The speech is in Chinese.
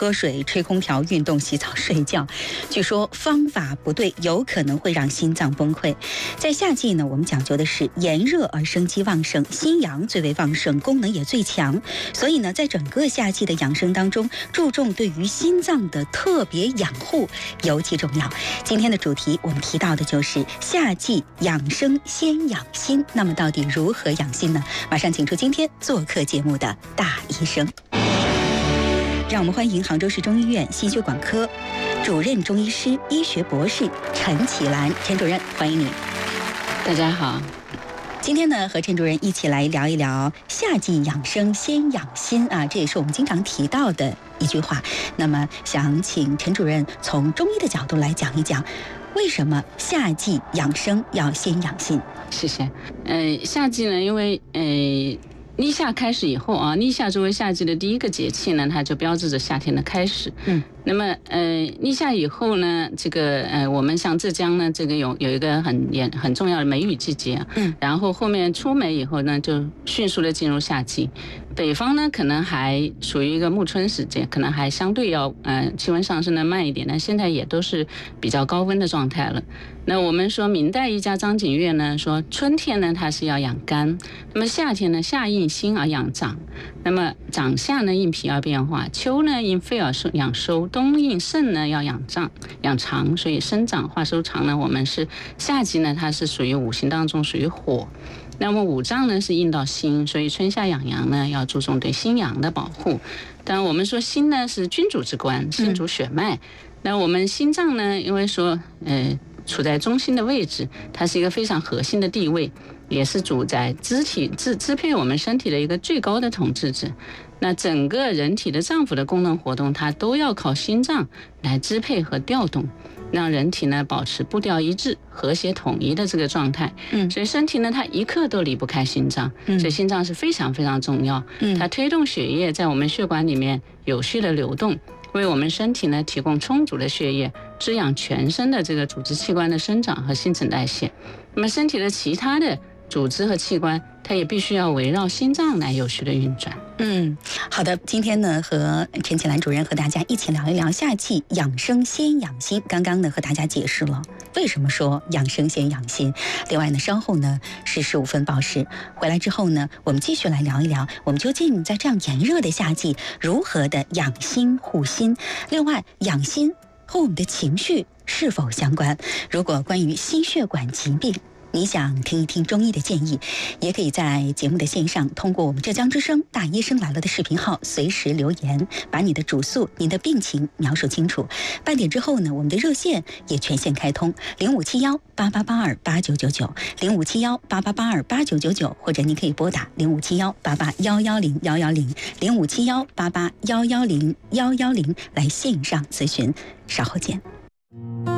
喝水、吹空调、运动、洗澡、睡觉。据说方法不对，有可能会让心脏崩溃。在夏季呢，我们讲究的是炎热而生机旺盛，心阳最为旺盛，功能也最强。所以呢，在整个夏季的养生当中，注重对于心脏的特别养护尤其重要。今天的主题我们提到的就是夏季养生先养心。那么到底如何养心呢？马上请出今天做客节目的大医生。让我们欢迎杭州市中医院心血管科主任中医师、医学博士陈启兰陈主任，欢迎你。 大家好。 今天呢，和陈主任一起来聊一聊夏季养生先养心啊，这也是我们经常提到的一句话。那么想请陈主任从中医的角度来讲一讲，为什么夏季养生要先养心？ 谢谢。夏季呢，因为立夏开始以后啊，立夏作为夏季的第一个节气呢，它就标志着夏天的开始。那么立夏以后呢，这个我们像浙江呢，这个有一个很重要的梅雨季节。然后后面出梅以后呢，就迅速的进入夏季。北方呢，可能还属于一个暮春时节，可能还相对要气温上升的慢一点，但现在也都是比较高温的状态了。那我们说明代医家张景岳呢说，春天呢它是要养肝，那么夏天呢夏应心而养长，那么长夏呢应脾而变化，秋呢应肺而养收，冬应肾呢要养肠，所以生长化收藏呢，我们是夏季呢它是属于五行当中属于火。那么五脏呢是应到心，所以春夏养阳呢要注重对心阳的保护。当然我们说心呢是君主之官，心主血脉。那我们心脏呢，因为说处在中心的位置，它是一个非常核心的地位，也是主宰支配我们身体的一个最高的统治者。那整个人体的脏腑的功能活动，它都要靠心脏来支配和调动，让人体呢保持步调一致、和谐统一的这个状态。所以身体呢，它一刻都离不开心脏。所以心脏是非常非常重要。它推动血液在我们血管里面有序的流动，为我们身体呢提供充足的血液，滋养全身的这个组织器官的生长和新陈代谢。那么身体的其他的组织和器官，它也必须要围绕心脏来有序的运转。 好的，今天呢和陈启兰主任和大家一起聊一聊夏季养生先养心。刚刚呢和大家解释了为什么说养生先养心。另外呢，稍后呢是15分报时，回来之后呢，我们继续来聊一聊，我们究竟在这样炎热的夏季如何的养心护心。另外，养心和我们的情绪是否相关？如果关于心血管疾病，你想听一听中医的建议，也可以在节目的线上通过我们浙江之声大医生来了的视频号随时留言，把你的主诉、你的病情描述清楚。半点之后呢，我们的热线也全线开通，0571882899，0571882899，或者你可以拨打057188110110，057188110110来线上咨询。稍后见。